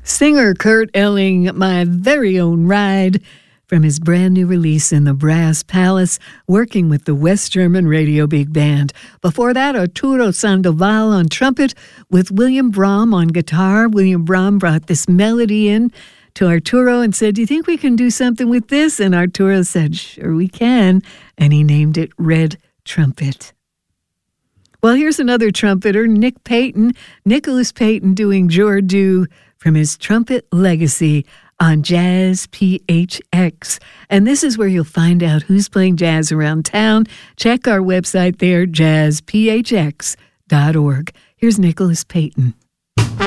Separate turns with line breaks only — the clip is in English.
Singer Kurt Elling, My Very Own Ride, from his brand new release in the Brass Palace, working with the West German Radio Big Band. Before that, Arturo Sandoval on trumpet with William Brahm on guitar. William Brahm brought this melody in to Arturo and said, "Do you think we can do something with this?" And Arturo said, "Sure we can." And he named it Red Trumpet. Well, here's another trumpeter, Nick Payton, Nicholas Payton doing Jordu from his trumpet legacy on Jazz PHX. And this is where you'll find out who's playing jazz around town. Check our website there, jazzphx.org. Here's Nicholas Payton.